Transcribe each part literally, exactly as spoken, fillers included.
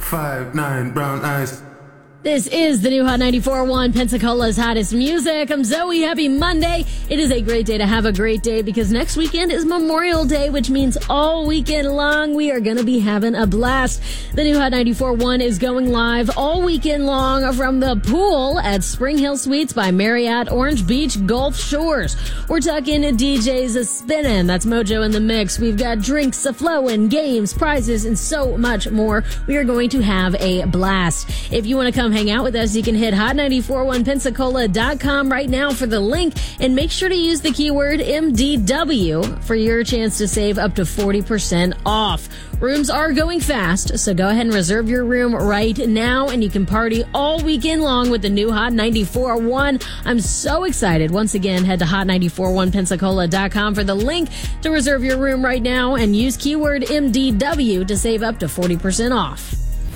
five nine brown eyes. This is the new Hot ninety-four point one, Pensacola's hottest music. I'm Zoe. Happy Monday. It is a great day to have a great day because next weekend is Memorial Day, which means all weekend long we are going to be having a blast. The new Hot ninety-four point one is going live all weekend long from the pool at Spring Hill Suites by Marriott Orange Beach Gulf Shores. We're talking D Js a spinning. That's Mojo in the mix. We've got drinks a flowing, games, prizes, and so much more. We are going to have a blast. If you want to come hang out with us, you can hit hot nine four one pensacola dot com right now for the link, and make sure to use the keyword M D W for your chance to save up to forty percent off. Rooms are going fast, so go ahead and reserve your room right now, and you can party all weekend long with the new Hot ninety-four point one. I'm so excited. Once again, head to hot nine four one pensacola dot com for the link to reserve your room right now, and use keyword M D W to save up to forty percent off.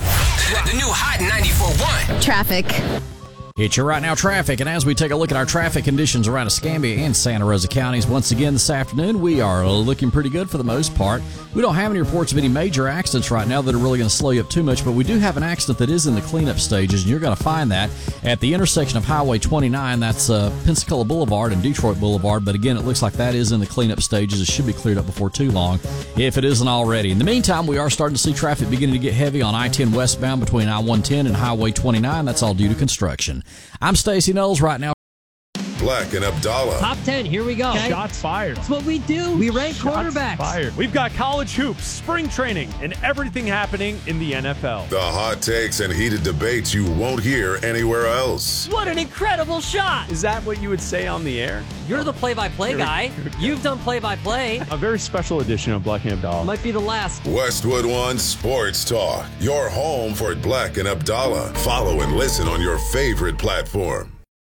The new Hot ninety-four point one. Traffic. It's your right now traffic, and as we take a look at our traffic conditions around Escambia and Santa Rosa counties, once again this afternoon, we are looking pretty good for the most part. We don't have any reports of any major accidents right now that are really going to slow you up too much, but we do have an accident that is in the cleanup stages, and you're going to find that at the intersection of Highway twenty-nine. That's uh, Pensacola Boulevard and Detroit Boulevard, but again, it looks like that is in the cleanup stages. It should be cleared up before too long, if it isn't already. In the meantime, we are starting to see traffic beginning to get heavy on I ten westbound between I one ten and Highway twenty-nine. That's all due to construction. I'm Stacey Knowles right now. Black and Abdallah. Top ten, here we go. Okay. Shots fired. That's what we do. We rank Shots quarterbacks. Fired. We've got college hoops, spring training, and everything happening in the N F L. The hot takes and heated debates you won't hear anywhere else. What an incredible shot. Is that what you would say on the air? You're the play-by-play guy. You've done play-by-play. A very special edition of Black and Abdallah. Might be the last. Westwood One Sports Talk. Your home for Black and Abdallah. Follow and listen on your favorite platform.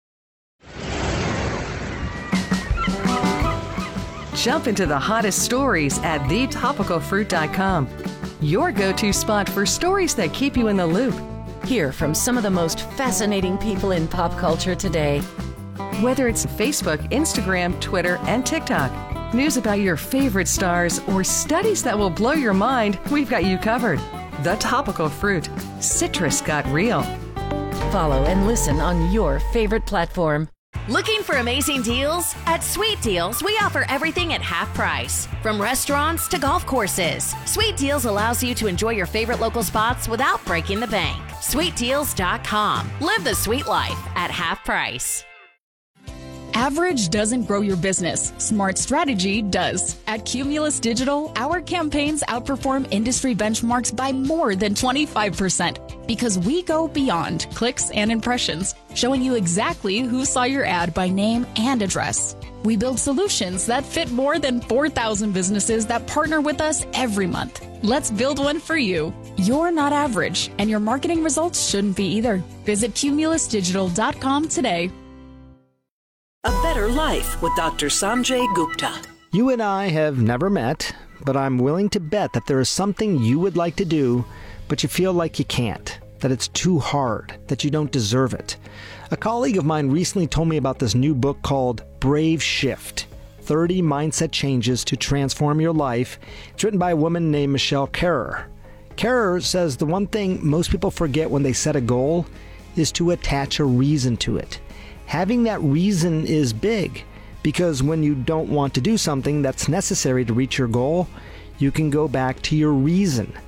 Jump into the hottest stories at the topical fruit dot com. Your go-to spot for stories that keep you in the loop. Hear from some of the most fascinating people in pop culture today. Whether it's Facebook, Instagram, Twitter, and TikTok, news about your favorite stars, or studies that will blow your mind, we've got you covered. The Topical Fruit. Citrus got real. Follow and listen on your favorite platform. Looking for amazing deals? At Sweet Deals, we offer everything at half price. From restaurants to golf courses, Sweet Deals allows you to enjoy your favorite local spots without breaking the bank. sweet deals dot com. Live the sweet life at half price. Average doesn't grow your business. Smart strategy does. At Cumulus Digital, our campaigns outperform industry benchmarks by more than twenty-five percent because we go beyond clicks and impressions, showing you exactly who saw your ad by name and address. We build solutions that fit more than four thousand businesses that partner with us every month. Let's build one for you. You're not average, and your marketing results shouldn't be either. Visit cumulus digital dot com today. A Better Life with Doctor Sanjay Gupta. You and I have never met, but I'm willing to bet that there is something you would like to do, but you feel like you can't, that it's too hard, that you don't deserve it. A colleague of mine recently told me about this new book called Brave Shift, thirty Mindset Changes to Transform Your Life. It's written by a woman named Michelle Kerrer. Kerrer says the one thing most people forget when they set a goal is to attach a reason to it. Having that reason is big, because when you don't want to do something that's necessary to reach your goal, you can go back to your reason.